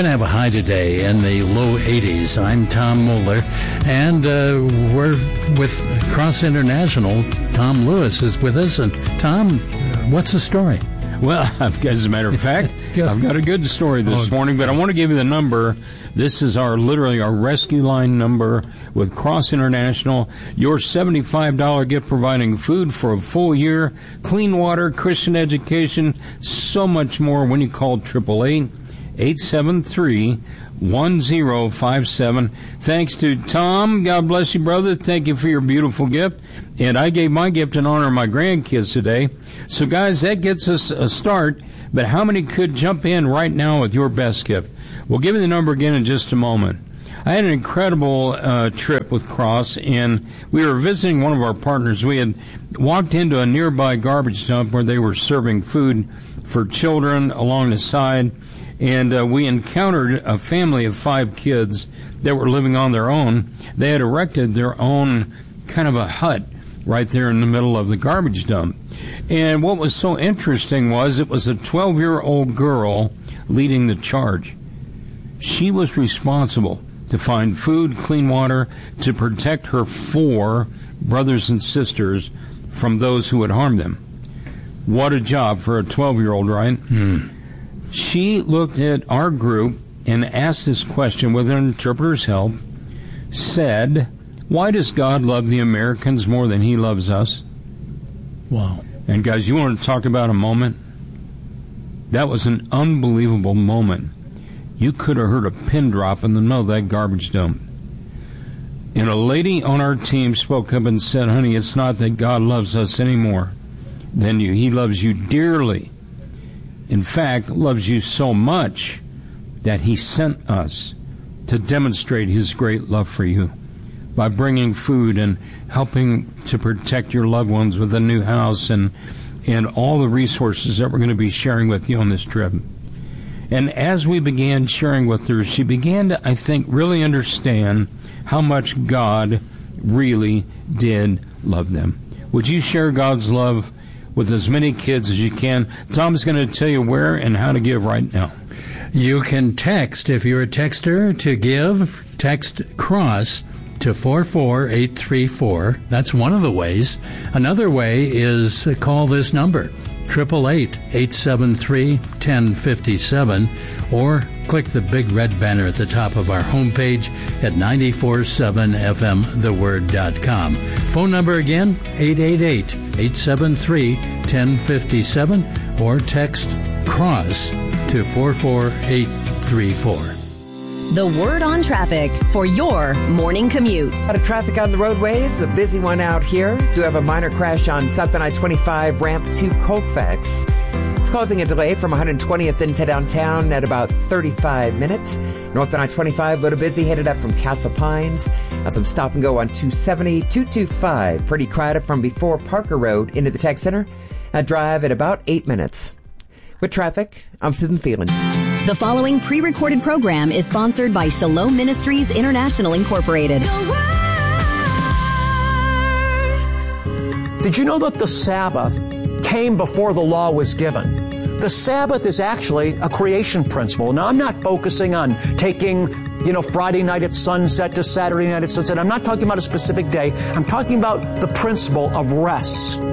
going to have a high today in the low 80s. I'm Tom Moeller, and we're with Cross International. Tom Lewis is with us. And Tom, what's the story? Well, as a matter of fact, I've got a good story this morning, but I want to give you the number. This is literally our rescue line number with Cross International. Your $75 gift, providing food for a full year, clean water, Christian education, so much more when you call 888-873-1057. Thanks to Tom. God bless you, brother. Thank you for your beautiful gift. And I gave my gift in honor of my grandkids today. So, guys, that gets us a start. But how many could jump in right now with your best gift? We'll give you the number again in just a moment. I had an incredible trip with Cross, and we were visiting one of our partners. We had walked into a nearby garbage dump where they were serving food for children along the side, and we encountered a family of 5 kids that were living on their own. They had erected their own kind of a hut right there in the middle of the garbage dump. And what was so interesting was it was a 12-year-old girl leading the charge. She was responsible to find food, clean water, to protect her 4 brothers and sisters from those who would harm them. What a job for a 12-year-old, right? She looked at our group and asked this question with an interpreter's help, said, "Why does God love the Americans more than he loves us?" Wow. And guys, you want to talk about a moment? That was an unbelievable moment. You could have heard a pin drop in the middle of that garbage dump. And a lady on our team spoke up and said, "Honey, it's not that God loves us any more than you. He loves you dearly. In fact, loves you so much that he sent us to demonstrate his great love for you by bringing food and helping to protect your loved ones with a new house and all the resources that we're going to be sharing with you on this trip." And as we began sharing with her, she began to, I think, really understand how much God really did love them. Would you share God's love with as many kids as you can? Tom's going to tell you where and how to give right now. You can text, if you're a texter, to give. Text CROSS to 44834. That's one of the ways. Another way is call this number, 888-873-1057, or click the big red banner at the top of our homepage at 947fmtheword.com. Phone number again, 888-873-1057, or text CROSS to 44834. The Word on Traffic for your morning commute. A lot of traffic on the roadways, a busy one out here. Do have a minor crash on South I-25 ramp to Colfax. It's causing a delay from 120th into downtown at about 35 minutes. North I-25, a little busy, headed up from Castle Pines. Some stop and go on 270, 225. Pretty crowded from before Parker Road into the Tech Center. A drive at about 8 minutes. With traffic, I'm Susan Phelan. The following pre-recorded program is sponsored by Shalom Ministries International Incorporated. Did you know that the Sabbath came before the law was given? The Sabbath is actually a creation principle. Now, I'm not focusing on taking, Friday night at sunset to Saturday night at sunset. I'm not talking about a specific day. I'm talking about the principle of rest.